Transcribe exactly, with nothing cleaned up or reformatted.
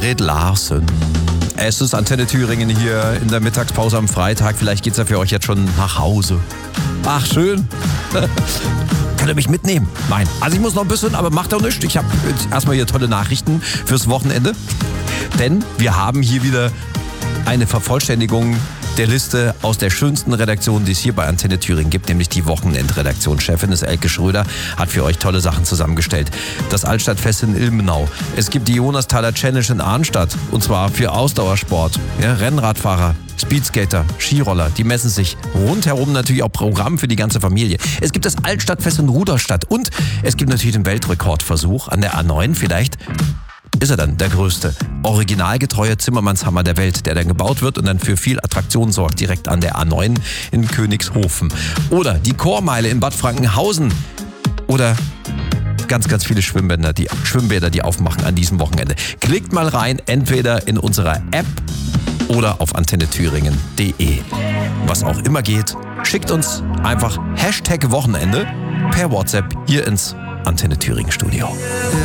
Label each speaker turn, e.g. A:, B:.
A: Fred Larsen. Es ist Antenne Thüringen hier in der Mittagspause am Freitag. Vielleicht geht's ja für euch jetzt schon nach Hause. Ach, schön. Könnt ihr mich mitnehmen? Nein. Also ich muss noch ein bisschen, aber macht doch nichts. Ich habe erstmal hier tolle Nachrichten fürs Wochenende. Denn wir haben hier wieder eine Vervollständigung der Liste aus der schönsten Redaktion, die es hier bei Antenne Thüringen gibt, nämlich die Wochenendredaktion. Chefin ist Elke Schröder, hat für euch tolle Sachen zusammengestellt. Das Altstadtfest in Ilmenau. Es gibt die Jonasthaler Challenge in Arnstadt, und zwar für Ausdauersport. Ja, Rennradfahrer, Speedskater, Skiroller, die messen sich. Rundherum natürlich auch Programm für die ganze Familie. Es gibt das Altstadtfest in Ruderstadt und es gibt natürlich den Weltrekordversuch an der A neun. Vielleicht ist er dann der größte, originalgetreue Zimmermannshammer der Welt, der dann gebaut wird und dann für viel Attraktion sorgt, direkt an der A neun in Königshofen. Oder die Chormeile in Bad Frankenhausen. Oder ganz, ganz viele Schwimmbäder, die Schwimmbäder, die aufmachen an diesem Wochenende. Klickt mal rein, entweder in unserer App oder auf antenne thüringen punkt de. Was auch immer geht, schickt uns einfach Hashtag Wochenende per WhatsApp hier ins Antenne Thüringen Studio.